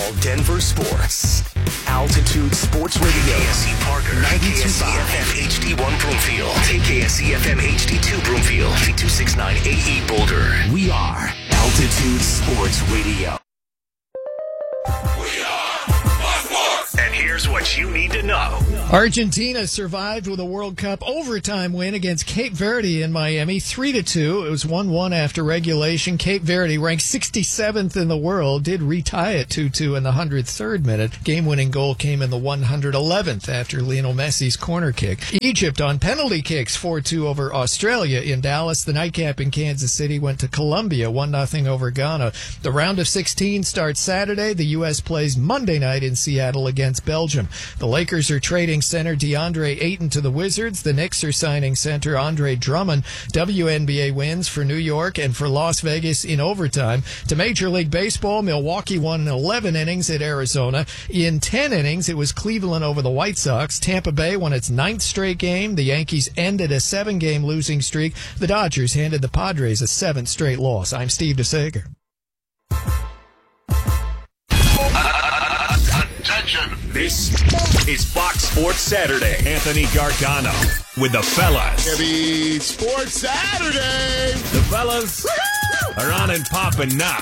All Denver sports. Altitude Sports Radio. KSC Parker. 92.5 FM HD1 Broomfield. KSC FM HD2 Broomfield. 3269 AE Boulder. We are Altitude Sports Radio. We are Sports. And here's what you need to know. Argentina survived with a World Cup overtime win against Cape Verde in Miami, 3-2. It was 1-1 after regulation. Cape Verde, ranked 67th in the world, did retie it 2-2 in the 103rd minute. Game-winning goal came in the 111th after Lionel Messi's corner kick. Egypt on penalty kicks, 4-2 over Australia in Dallas. The nightcap in Kansas City went to Colombia, 1-0 over Ghana. The round of 16 starts Saturday. The U.S. plays Monday night in Seattle against Belgium. The Lakers are trading center DeAndre Ayton to the Wizards. The Knicks are signing center Andre Drummond. WNBA wins for New York and for Las Vegas in overtime. To Major League Baseball, Milwaukee won 11 innings at Arizona. In 10 innings, it was Cleveland over the White Sox. Tampa Bay won its 9th straight game. The Yankees ended a 7-game losing streak. The Dodgers handed the Padres a 7th straight loss. I'm Steve DeSager. Attention. This is Fox Sports Saturday. Anthony Gargano with the fellas. Happy Sports Saturday. The fellas are on and popping now.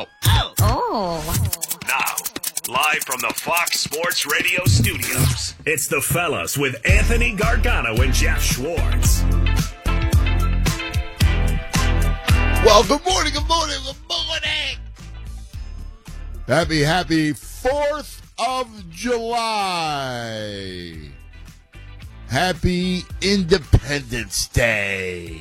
Now, live from the Fox Sports Radio studios, It's the fellas with Anthony Gargano and Jeff Schwartz. Well, good morning, good morning, good morning. Happy 4th of July. Happy Independence Day.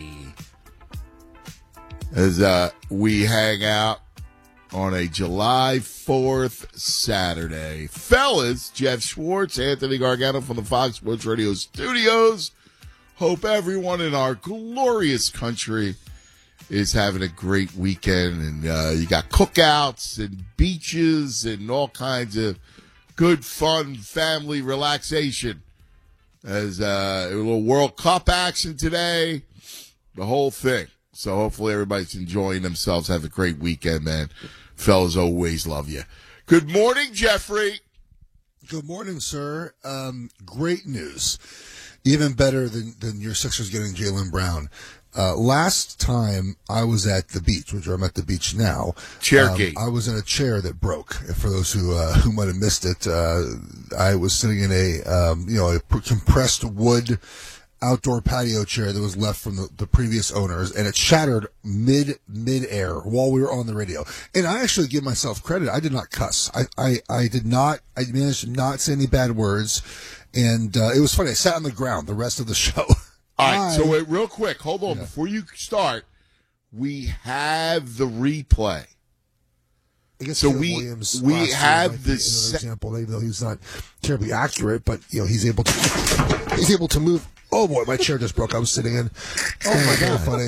As we hang out on a July 4th Saturday. Fellas, Jeff Schwartz, Anthony Gargano from the Fox Sports Radio studios. Hope everyone in our glorious country is having a great weekend. And you got cookouts and beaches and all kinds of good, fun, family relaxation. As a little World Cup action today, the whole thing. So hopefully everybody's enjoying themselves. Have a great weekend, man. Fellas, always love you. Good morning, Jeffrey. Good morning, sir. Great news. Even better than your Sixers getting Jaylen Brown. Last time I was at the beach, which I'm at the beach now. Chairgate. I was in a chair that broke. For those who might have missed it, I was sitting in a compressed wood outdoor patio chair that was left from the previous owners, and it shattered mid-air while we were on the radio. And I actually give myself credit. I did not cuss. I did not. I managed to not say any bad words, and it was funny. I sat on the ground the rest of the show. All right, so wait, real quick, hold on. Yeah. Before you start, we have the replay. I guess so Williams we have this example, even though he's not terribly accurate, but he's able to move. Oh boy, my chair just broke. I was sitting in. Oh my god, funny.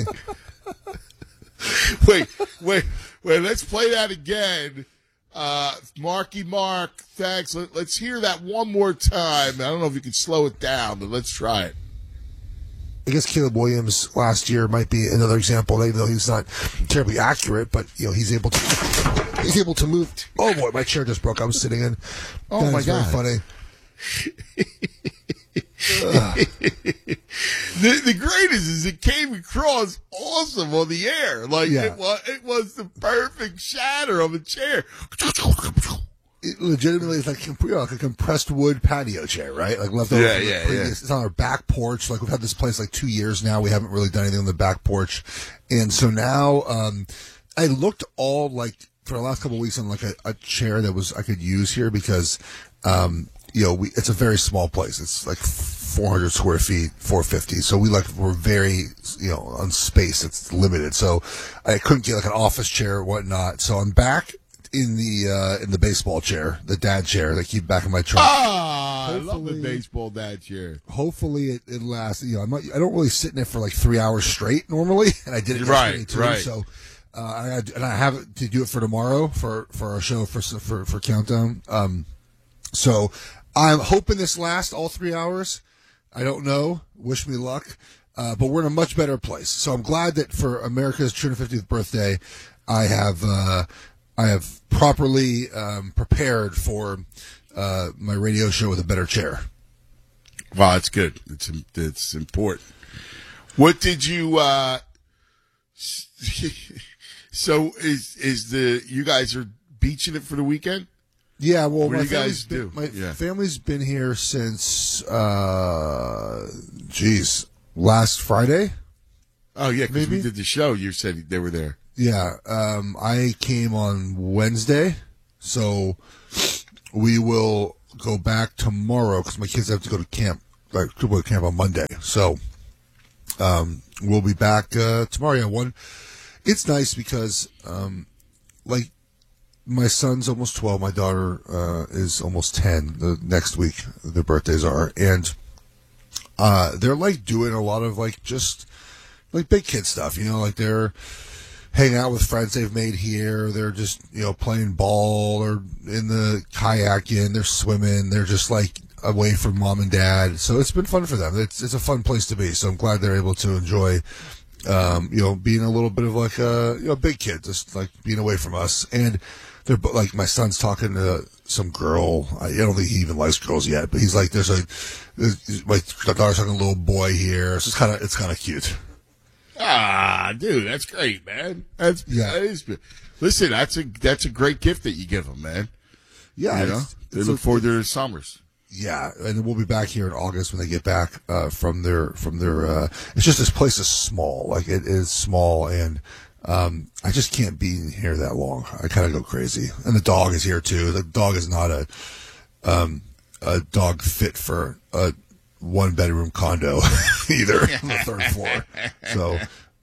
wait. Let's play that again. Marky Mark, thanks. Let's hear that one more time. I don't know if you can slow it down, but let's try it. I guess Caleb Williams last year might be another example, even though he's not terribly accurate, but he's able to move. Oh boy, my chair just broke. I was sitting in. Oh my god, funny. The greatest is it came across awesome on the air. It was the perfect shatter of a chair. It legitimately is like a compressed wood patio chair, right? Like left over. Yeah. It's on our back porch. Like we've had this place like 2 years now. We haven't really done anything on the back porch, and so now I looked all like for the last couple of weeks on like a chair that I could use here because it's a very small place. It's like 400 square feet, 450. So we're very on space. It's limited. So I couldn't get like an office chair or whatnot. So I'm back in the baseball chair, the dad chair that I keep back in my truck. I love the baseball dad chair. Hopefully it lasts. I don't really sit in it for like 3 hours straight normally, and I did it yesterday too. Right. So I have to do it for tomorrow for our show for Countdown. So I'm hoping this lasts all 3 hours. I don't know. Wish me luck. But we're in a much better place. So I'm glad that for America's 250th birthday, I have I have properly prepared for my radio show with a better chair. Wow, that's good. It's important. What did you? So you guys are beaching it for the weekend? Yeah. Well, what do you guys do? My family's been here since last Friday. Oh yeah, because we did the show. You said they were there. Yeah. I came on Wednesday, so we will go back tomorrow because my kids have to go to camp. Like to go to camp on Monday, so we'll be back tomorrow. Yeah, it's nice because like my son's almost 12, my daughter is almost 10. The next week their birthdays are, and they're like doing a lot of like just like big kid stuff, you know, like they're hanging out with friends they've made here. They're just, you know, playing ball or in the kayaking. They're swimming. They're just like away from mom and dad. So it's been fun for them. It's a fun place to be. So I'm glad they're able to enjoy, you know, being a little bit of like a big kid, just like being away from us. And they're like, my son's talking to some girl. I don't think he even likes girls yet, but he's like, my daughter's talking to a little boy here. So it's kind of cute. Ah, dude, that's great, man. That is good. Listen, that's a great gift that you give them, man. Yeah, you know, they look forward to their summers. Yeah, and we'll be back here in August when they get back from their. It's just this place is small, like it is small, and I just can't be in here that long. I kind of go crazy, and the dog is here too. The dog is not a dog fit for a 1-bedroom condo either on the third floor. So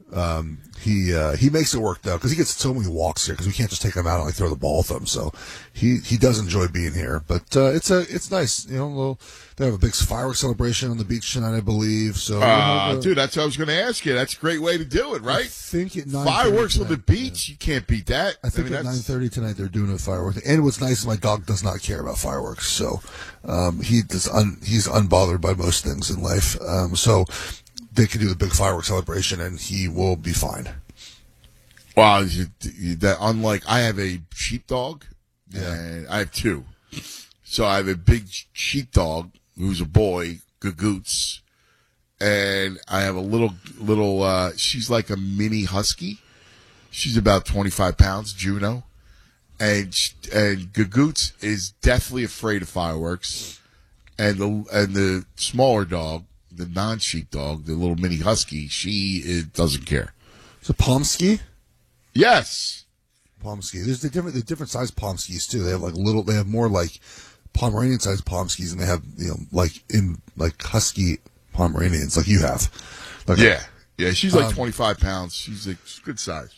he makes it work though, because he gets so many walks here because we can't just take him out and like throw the ball with him. So he does enjoy being here, but it's nice, you know. They have a big fireworks celebration on the beach tonight, I believe. So dude, that's what I was going to ask you. That's a great way to do it, right? I think at 9:30 fireworks on tonight, the beach, you can't beat that. I think at 9:30 tonight they're doing a fireworks. And what's nice is my dog does not care about fireworks, so he's unbothered by most things in life. So they can do the big fireworks celebration, and he will be fine. Wow, that unlike I have a sheepdog, and I have two. So I have a big sheepdog who's a boy, Gagoots, and I have a little. She's like a mini husky. She's about 25 pounds, Juno, and Gagoots is deathly afraid of fireworks, and the smaller dog, the non-sheepdog, the little mini husky, she doesn't care. So Pomsky. Yes. Pomsky. There's the different size Pomskys too. They have like little. They have more like Pomeranian sized Pomskys, and they have, you know, like husky Pomeranians like you have. Like yeah. She's like 25 pounds. She's a good size.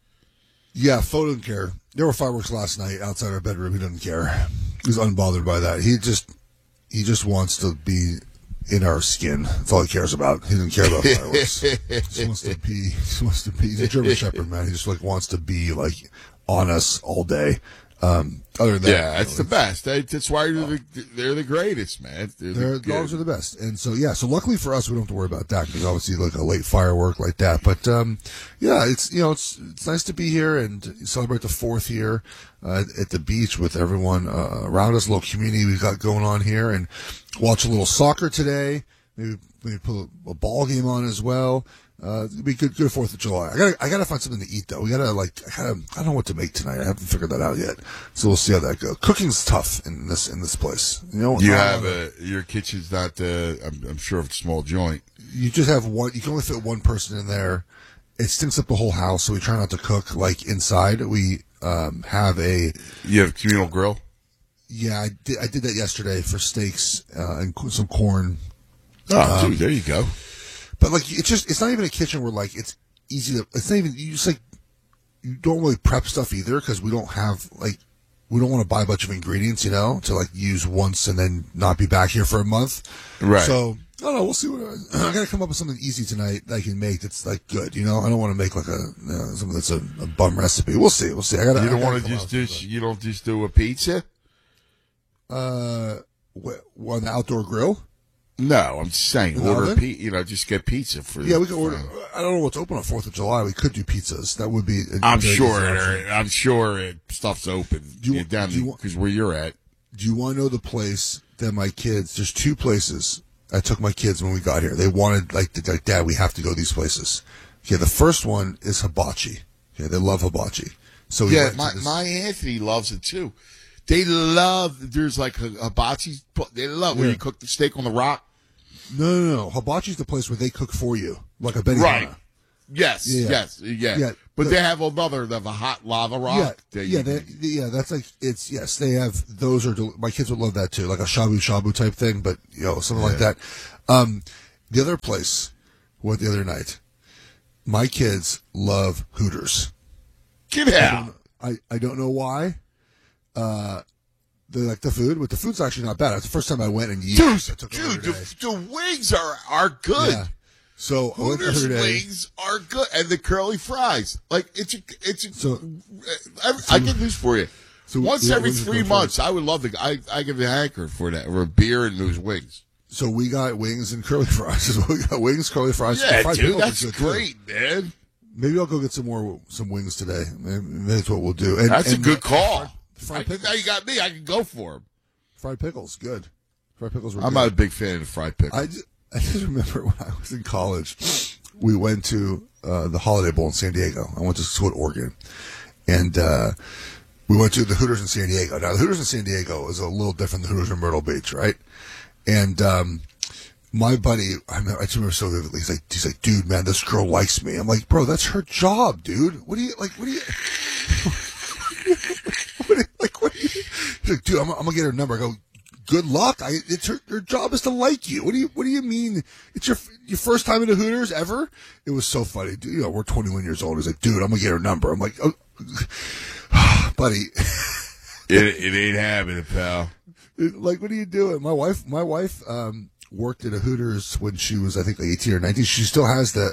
Yeah, Fo doesn't care. There were fireworks last night outside our bedroom. He doesn't care. He's unbothered by that. He just wants to be in our skin. That's all he cares about. He doesn't care about fireworks. He just wants to be. He's a German Shepherd, man. He just like wants to be like on us all day. Other than that, yeah, that's the best. That's why they're the greatest, man. Their dogs are the best, and so yeah. So luckily for us, we don't have to worry about that because obviously like a late firework like that. But yeah, it's it's nice to be here and celebrate the 4th year at the beach with everyone around us. A little community we've got going on here, and watch a little soccer today. Maybe put a ball game on as well. It'd be good 4th of July. I gotta find something to eat though. I don't know what to make tonight. I haven't figured that out yet. So we'll see how that goes. Cooking's tough in this place. You know, you have your kitchen's not. I'm sure it's a small joint. You just have one. You can only fit one person in there. It stinks up the whole house. So we try not to cook like inside. We have a. You have a communal grill. Yeah, I did that yesterday for steaks and some corn. Oh, dude, there you go. But like, it's not even a kitchen where like it's easy to. It's not even you don't really prep stuff either because we don't want to buy a bunch of ingredients, you know, to like use once and then not be back here for a month. Right. So I don't know. We'll see I gotta come up with something easy tonight that I can make that's like good, you know. I don't want to make like something that's a bum recipe. We'll see. You don't want to you don't just do a pizza? On the outdoor grill. No, I'm just saying, In the order oven? just get pizza for. Yeah, we could order. I don't know what's open on 4th of July. We could do pizzas. That would be. I'm sure stuff's open. Because where you're at. Do you want to know the place that my kids? There's 2 places I took my kids when we got here. They wanted like Dad, we have to go these places. Okay, the first one is hibachi. Okay, they love hibachi. So my Anthony loves it too. They love. There's like a hibachi. They love where you cook the steak on the rock. No. Hibachi's the place where they cook for you, like a Benihana. Right. Yes. But they have another. They have a hot lava rock. That's like it's. They have those. My kids would love that too, like a shabu shabu type thing. But something like that. The other place, went the other night. My kids love Hooters. Get out. I don't know why. They like the food, but the food's actually not bad. It's the first time I went in years. Dude, the wings are good. Yeah. So Hooters wings are good, and the curly fries. Like I get news for you. So once every 3 months, I would love to. I give the hanker for that, for a beer and those wings. So we got wings and curly fries. We got wings, curly fries. Yeah, dude, that's great, man. Maybe I'll go get some wings today. Maybe that's what we'll do. That's a good call. Fried pickles. Now you got me. I can go for them. Fried pickles, good. Fried pickles were I'm good. not a big fan of fried pickles. I just remember when I was in college, we went to the Holiday Bowl in San Diego. I went to school at Oregon. And we went to the Hooters in San Diego. Now, the Hooters in San Diego is a little different than the Hooters in Myrtle Beach, right? And my buddy, I just remember so vividly, he's like, dude, man, this girl likes me. I'm like, bro, that's her job, dude. What do you... He's like, dude, I'm gonna get her number. I go, good luck. It's her job is to like you. What do you mean? It's your first time in the Hooters ever? It was so funny. Dude, we're 21 years old. He's like, dude, I'm gonna get her number. I'm like, oh, buddy, it ain't happening, pal. Like, what are you doing? My wife, worked at a Hooters when she was, I think, like 18 or 19. She still has the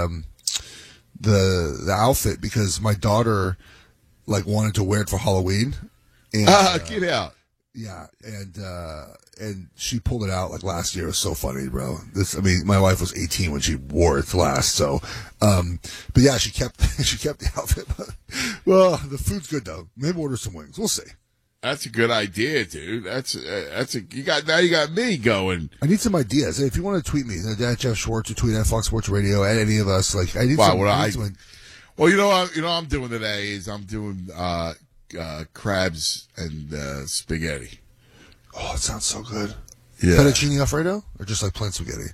outfit because my daughter wanted to wear it for Halloween. And, get out. Yeah, and she pulled it out last year. It was so funny, bro. My wife was 18 when she wore it last. So, but yeah, she kept the outfit. Well, the food's good though. Maybe order some wings. We'll see. That's a good idea, dude. You got me going. I need some ideas. If you want to tweet me, at Jeff Schwartz, or tweet at Fox Sports Radio, at any of us, I need some. Well, you know what I'm doing today is I'm doing crabs and spaghetti. Oh, it sounds so good. Yeah. Fettuccine Alfredo, or just plain spaghetti?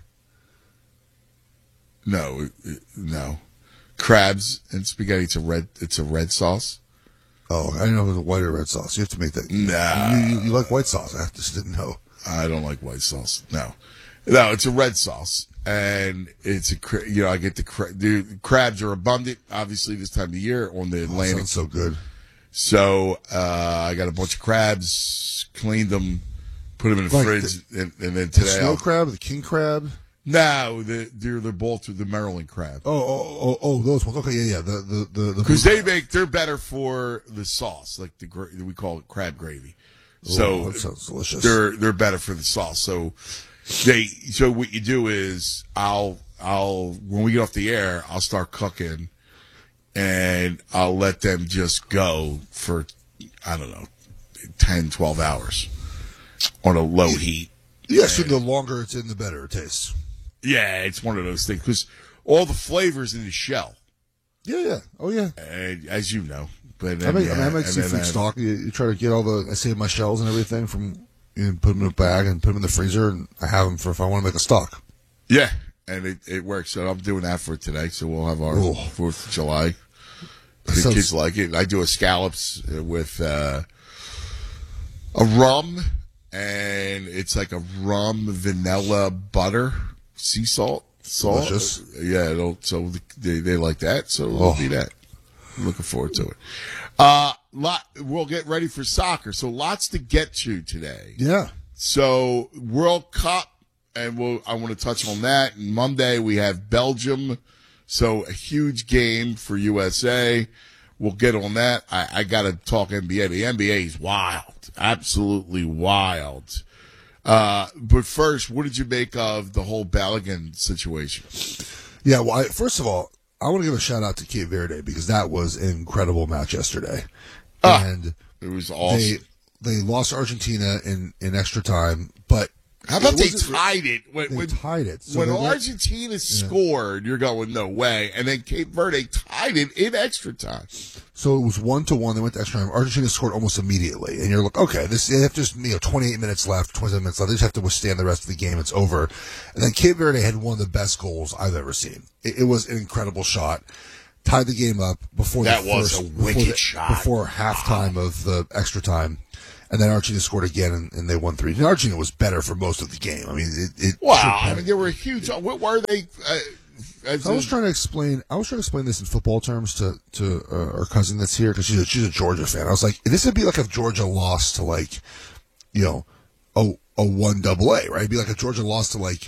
No. Crabs and spaghetti. It's a red sauce. Oh, I didn't know it was a white or red sauce. You have to make that. Nah. You like white sauce. I just didn't know. I don't like white sauce. No, it's a red sauce. And it's I get the crabs are abundant, obviously, this time of year on the Atlantic. Sounds so good. So, I got a bunch of crabs, cleaned them, put them in the fridge, and then today. The snow crab, the king crab? No, they're both the Maryland crab. Oh, those ones. Okay, yeah. Because they're better for the sauce, we call it crab gravy. So that sounds delicious. They're better for the sauce. So what you do is I'll when we get off the air, I'll start cooking, and I'll let them just go for, I don't know, 10, 12 hours on a low heat. Yeah, so the longer it's in, the better it tastes. Yeah, it's one of those things because all the flavors in the shell. Yeah. Oh, yeah. And, as you know. But I make seafood stock. You try to get I save my shells and everything put them in a bag and put them in the freezer, and I have them for if I want to make a stock. Yeah, and it works. So I'm doing that for today. So we'll have our 4th of July. The kids like it. I do a scallops with a rum, and it's like a rum vanilla butter sea salt. Delicious. Yeah, so they like that. So it'll be that. I'm looking forward to it. We'll get ready for soccer. So lots to get to today. Yeah. So World Cup, and I want to touch on that. And Monday we have Belgium. So a huge game for USA. We'll get on that. I got to talk NBA. The NBA is wild. Absolutely wild. But first, what did you make of the whole Balogun situation? Yeah, well, first of all, I want to give a shout out to Cape Verde because that was an incredible match yesterday. And it was awesome. They lost Argentina in extra time, but how about they tied it? They tied it. So when Argentina scored, you're going, no way. And then Cape Verde tied it in extra time. So it was 1-1. They went to extra time. Argentina scored almost immediately. And you're like, okay, they have just 28 minutes left, 27 minutes left. They just have to withstand the rest of the game. It's over. And then Cape Verde had one of the best goals I've ever seen. It was an incredible shot. Tied the game up before was a wicked shot. Before halftime of the extra time. And then Argentina scored again, and they won 3. And Argentina was better for most of the game. I mean, they were huge. What were they? I was trying to explain this in football terms to our cousin that's here because she's a Georgia fan. I was like, this would be like if Georgia lost to like, a 1AA, right? It'd be like if Georgia lost to like,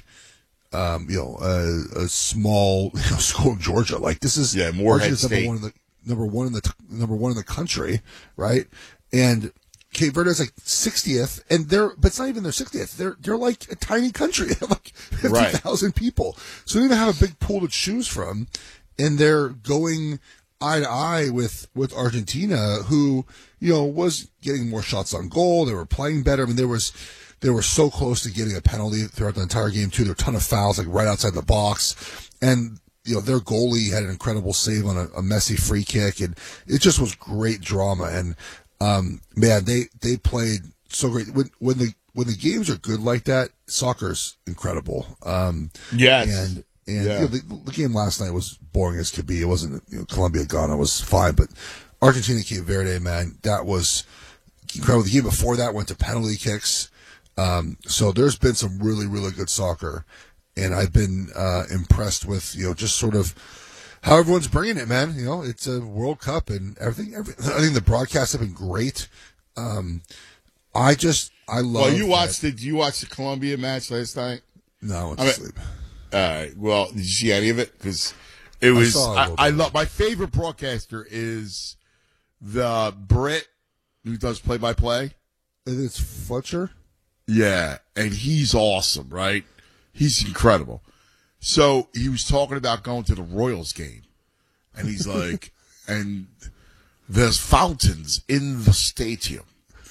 a small school in Georgia. Like this is Morehead State. number one in the country, right? And Cape Verde is like 60th, but it's not even their 60th. They're like a tiny country. They have like 50,000 people. So they don't even have a big pool to choose from. And they're going eye to eye with Argentina, who, was getting more shots on goal. They were playing better. I mean, they were so close to getting a penalty throughout the entire game too. There were a ton of fouls like right outside the box. And, their goalie had an incredible save on a messy free kick. And it just was great drama. And, man, they played so great. When the games are good like that, soccer's incredible. Yes. And the game last night was boring as could be. It wasn't, Colombia Ghana was fine, but Argentina Cape Verde, man, that was incredible. The game before that went to penalty kicks. So there's been some really, really good soccer, and I've been impressed with just sort of how everyone's bringing it, man. It's a World Cup and everything. I think the broadcasts have been great. I love. Well, you watched the Colombia match last night? No, I went to sleep. All right. Well, did you see any of it? Because it was. I love my favorite broadcaster is the Brit who does play-by-play. It's Fletcher. Yeah, and he's awesome, right? He's incredible. So he was talking about going to the Royals game, and he's like, and there's fountains in the stadium.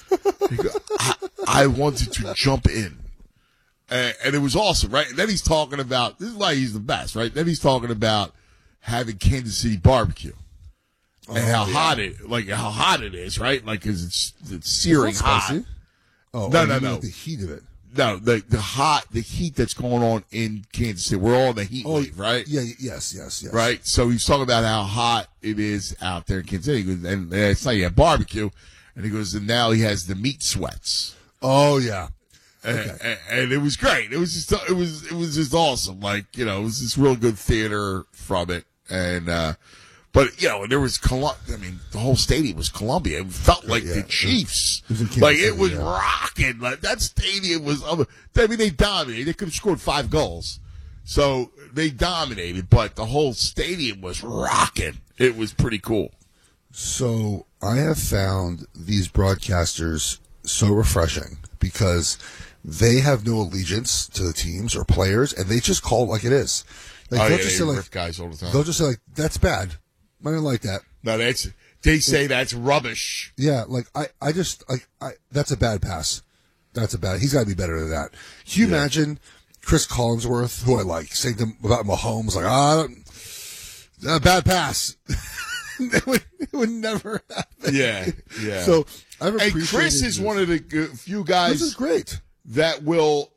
I wanted to jump in. And it was awesome, right? And then he's talking about, this is why he's the best, right? Then he's talking about having Kansas City barbecue. And how hot it is, right? Like, cause it's searing hot. Oh, no. The heat of it. No, the heat that's going on in Kansas City. We're all in the heat wave, right? Yeah, yes. Right? So he's talking about how hot it is out there in Kansas City. He goes, and it's not yet barbecue. And he goes, and now he has the meat sweats. Oh, yeah. Okay. And it was great. It was just awesome. Like, it was this real good theater from it. And, but, there was the whole stadium was Columbia. It felt like the Chiefs. It was rocking. Like, that stadium was, they dominated. They could have scored 5 goals. So they dominated, but the whole stadium was rocking. It was pretty cool. So I have found these broadcasters so refreshing because they have no allegiance to the teams or players, and they just call it like it is. Like, they riff guys all the time. They'll just say, that's bad. I don't like that. No, they say that's rubbish. Yeah, that's a bad pass. He's got to be better than that. Can you imagine Chris Collinsworth, who I like, saying about Mahomes, like, bad pass. It would never happen. Yeah. So I've appreciated. And Chris is one of the few guys. This is great. That will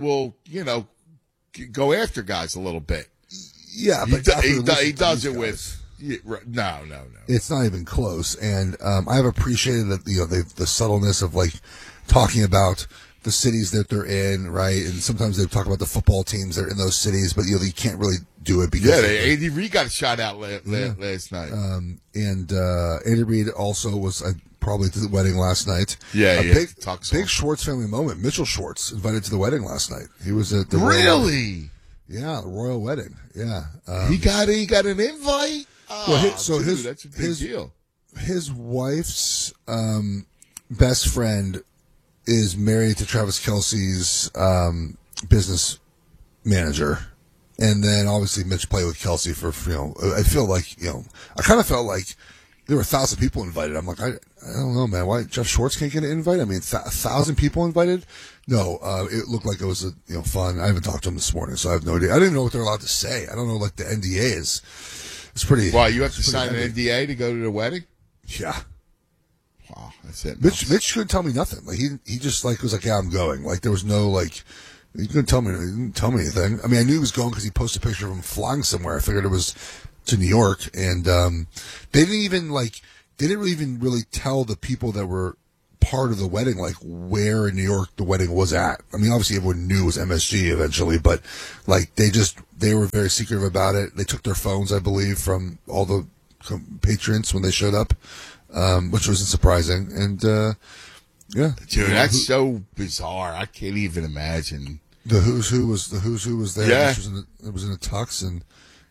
go after guys a little bit. Yeah, but he does it with. No. It's not even close, and I've appreciated the subtleness of like talking about the cities that they're in, right? And sometimes they talk about the football teams that are in those cities, but you can't really do it because Andy Reid got a shot out last night. And Andy Reid also was probably to the wedding last night. Big Schwartz family moment. Mitchell Schwartz invited to the wedding last night. He was at the the royal wedding. Yeah, he got an invite. That's a big deal. His wife's best friend is married to Travis Kelce's business manager. And then obviously Mitch played with Kelce for, I feel like, I kind of felt like there were 1,000 people invited. I'm like, I don't know, man. Why Jeff Schwartz can't get an invite? I mean, 1,000 people invited? No, it looked like it was fun. I haven't talked to him this morning, so I have no idea. I don't even know what they're allowed to say. I don't know, like the NDA is. It's pretty. Why, you have to sign an NDA to go to the wedding? Yeah. Wow, that's it. Mitch couldn't tell me nothing. Like he just was like, yeah, I'm going. Like there was no he didn't tell me anything. I mean, I knew he was going because he posted a picture of him flying somewhere. I figured it was to New York, and they didn't even really tell the people that were part of the wedding like where in New York the wedding was at. I mean, obviously everyone knew it was MSG eventually, but like they were very secretive about it. They took their phones, I believe, from all the patrons when they showed up, which wasn't surprising. And yeah, dude, that's so bizarre. I can't even imagine. The who's who was there. Yeah, it was in a tux, and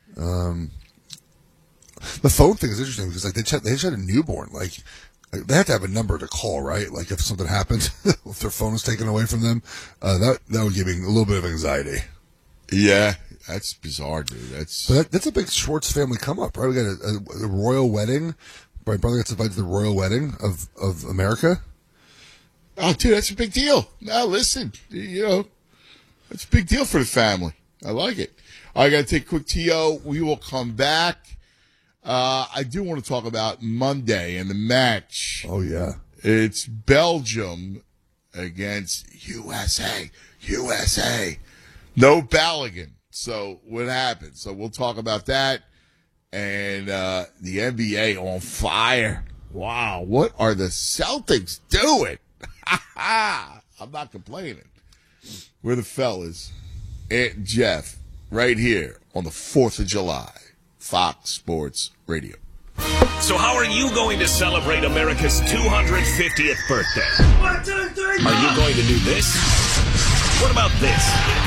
the phone thing is interesting because like they just had a newborn. Like they have to have a number to call, right? Like if something happens, if their phone is taken away from them, that would give me a little bit of anxiety. Yeah, that's bizarre, dude. That's a big Schwartz family come up, right? We got a royal wedding. My brother gets invited to the royal wedding of America. Oh, dude, that's a big deal. Now, listen, it's a big deal for the family. I like it. I got to take a quick TO. We will come back. I do want to talk about Monday and the match. Oh, yeah. It's Belgium against USA. No Balogun. So, what happened? So, we'll talk about that. And the NBA on fire. Wow, what are the Celtics doing? I'm not complaining. We're the fellas. Ant Jeff, right here on the 4th of July, Fox Sports Radio. So how are you going to celebrate America's 250th birthday? 1, 2, 3. Are you going to do this? What about this?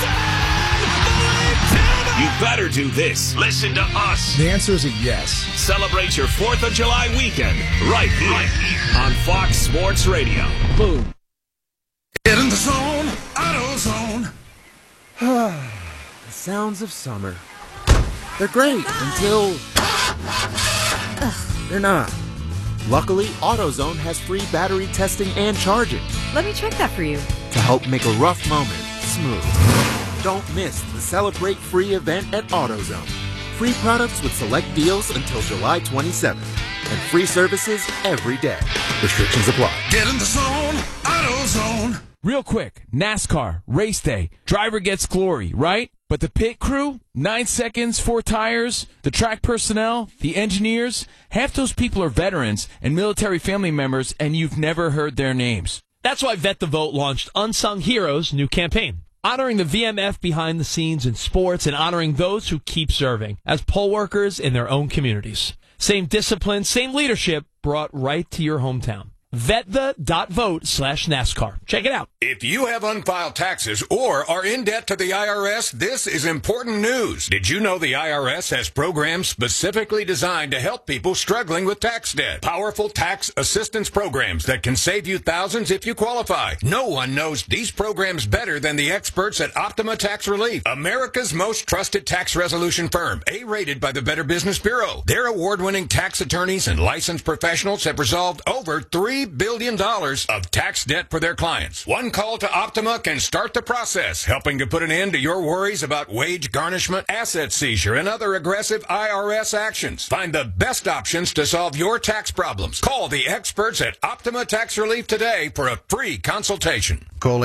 You better do this. Listen to us. The answer is a yes. Celebrate your 4th of July weekend right here on Fox Sports Radio. Boom. Get in the zone, AutoZone. The sounds of summer. They're great until they're not. Luckily, AutoZone has free battery testing and charging Let me check that for you. to help make a rough moment smooth. Don't miss the Celebrate Free event at AutoZone. Free products with select deals until July 27th. And free services every day. Restrictions apply. Get in the zone, AutoZone. Real quick, NASCAR, race day, driver gets glory, right? But the pit crew, 9 seconds, 4 tires, the track personnel, the engineers, half those people are veterans and military family members, and you've never heard their names. That's why Vet the Vote launched Unsung Heroes' new campaign, honoring the VMF behind the scenes in sports and honoring those who keep serving as poll workers in their own communities. Same discipline, same leadership brought right to your hometown. VetThe.vote/NASCAR. Check it out. If you have unfiled taxes or are in debt to the IRS, this is important news. Did you know the IRS has programs specifically designed to help people struggling with tax debt? Powerful tax assistance programs that can save you thousands if you qualify. No one knows these programs better than the experts at Optima Tax Relief, America's most trusted tax resolution firm, A-rated by the Better Business Bureau. Their award-winning tax attorneys and licensed professionals have resolved over $3 billion of tax debt for their clients. One call to Optima can start the process, helping to put an end to your worries about wage garnishment, asset seizure, and other aggressive IRS actions. Find the best options to solve your tax problems. Call the experts at Optima Tax Relief today for a free consultation. Call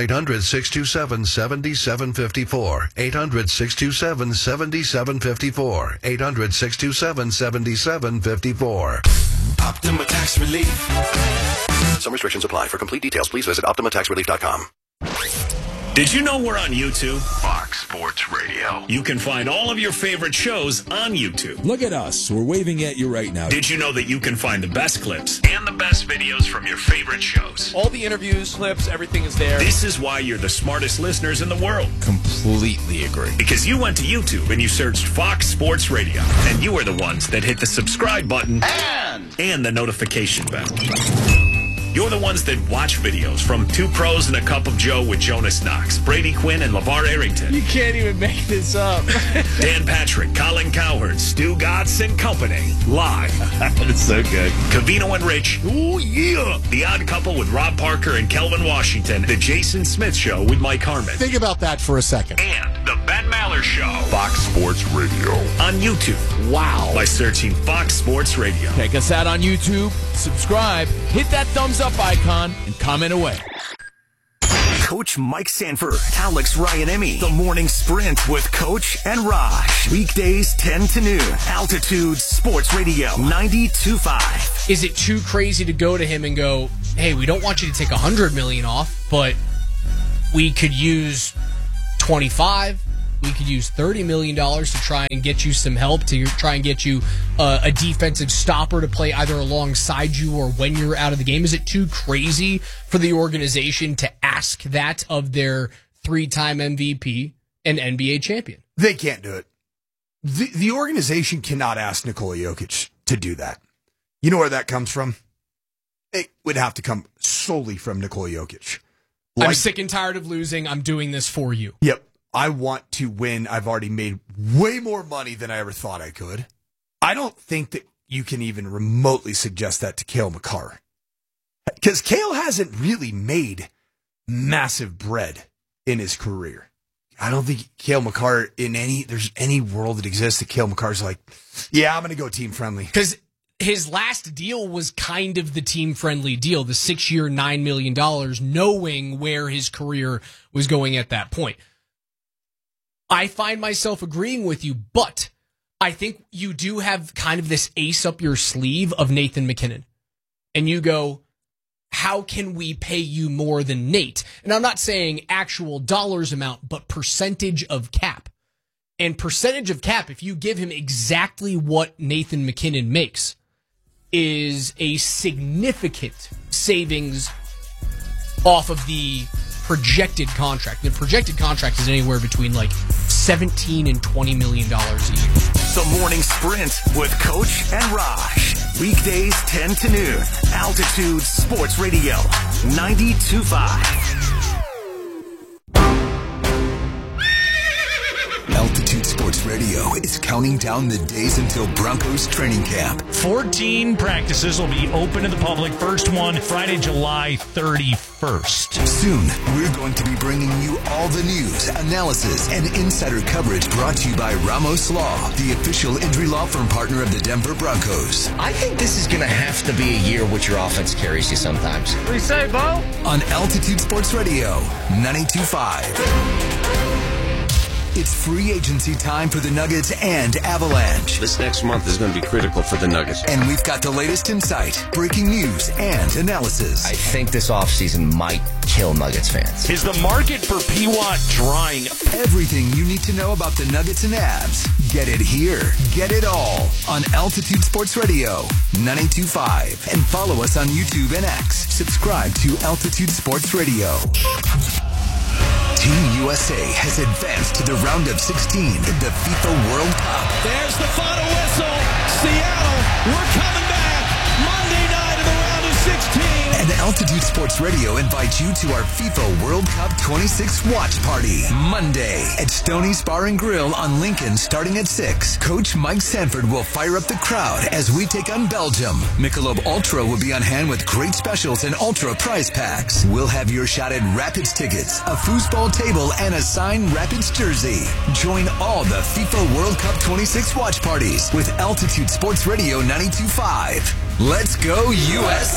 800-627-7754. 800-627-7754. 800-627-7754. Optima Tax Relief. Some restrictions apply. For complete details, please visit OptimaTaxRelief.com. Did you know we're on YouTube? Fox Sports Radio. You can find all of your favorite shows on YouTube. Look at us. We're waving at you right now. Did you know that you can find the best clips and the best videos from your favorite shows? All the interviews, clips, everything is there. This is why you're the smartest listeners in the world. Completely agree. Because you went to YouTube and you searched Fox Sports Radio. And you are the ones that hit the subscribe button and the notification bell. You're the ones that watch videos from Two Pros and a Cup of Joe with Jonas Knox, Brady Quinn, and LeVar Arrington. You can't even make this up. Dan Patrick, Colin Cowherd, Stu Gatz and company. Live. It's so good. Covino and Rich. Ooh, yeah. The Odd Couple with Rob Parker and Kelvin Washington. The Jason Smith Show with Mike Harmon. Think about that for a second. And the Ben Maller Show. Fox Sports Radio. On YouTube. Wow. By searching Fox Sports Radio. Check us out on YouTube, subscribe, hit that thumbs up icon, and comment away. Coach Mike Sanford, Alex Ryan-Emmy, The Morning Sprint with Coach and Raj. Weekdays 10 to noon. Altitude Sports Radio 92.5. Is it too crazy to go to him and go, hey, we don't want you to take $100 million off, but we could use 25. We could use $30 million to try and get you some help, to try and get you a defensive stopper to play either alongside you or when you're out of the game. Is it too crazy for the organization to ask that of their 3-time MVP and NBA champion? They can't do it. The organization cannot ask Nikola Jokic to do that. You know where that comes from? It would have to come solely from Nikola Jokic. I'm sick and tired of losing. I'm doing this for you. Yep. I want to win. I've already made way more money than I ever thought I could. I don't think that you can even remotely suggest that to Cale Makar. Because Cale hasn't really made massive bread in his career. I don't think Cale Makar there's any world that exists that Cale Makar's like, yeah, I'm going to go team friendly. Because his last deal was kind of the team-friendly deal, the 6-year, $9 million, knowing where his career was going at that point. I find myself agreeing with you, but I think you do have kind of this ace up your sleeve of Nathan McKinnon. And you go, how can we pay you more than Nate? And I'm not saying actual dollars amount, but percentage of cap. And percentage of cap, if you give him exactly what Nathan McKinnon makes, is a significant savings off of the projected contract. The projected contract is anywhere between like $17 and $20 million a year. The Morning Sprint with Coach and Raj. Weekdays 10 to noon. Altitude Sports Radio 92.5. Altitude Sports Radio is counting down the days until Broncos training camp. 14 practices will be open to the public. First one, Friday, July 31st. Soon, we're going to be bringing you all the news, analysis, and insider coverage brought to you by Ramos Law, the official injury law firm partner of the Denver Broncos. I think this is going to have to be a year which your offense carries you sometimes. What do you say, Bo? On Altitude Sports Radio 92.5. It's free agency time for the Nuggets and Avalanche. This next month is going to be critical for the Nuggets. And we've got the latest insight, breaking news, and analysis. I think this offseason might kill Nuggets fans. Is the market for P-Watt drying? Everything you need to know about the Nuggets and Avs. Get it here. Get it all on Altitude Sports Radio 92.5. And follow us on YouTube and X. Subscribe to Altitude Sports Radio. Team USA has advanced to the round of 16 in the FIFA World Cup. There's the final whistle. Seattle, we're coming back. Monday night in the round of 16. And Altitude Sports Radio invites you to our FIFA World Cup 26 watch party. Monday at Stoney's Bar and Grill on Lincoln starting at 6. Coach Mike Sanford will fire up the crowd as we take on Belgium. Michelob Ultra will be on hand with great specials and Ultra prize packs. We'll have your shot at Rapids tickets, a foosball table, and a signed Rapids jersey. Join all the FIFA World Cup 26 watch parties with Altitude Sports Radio 92.5. Let's go USA!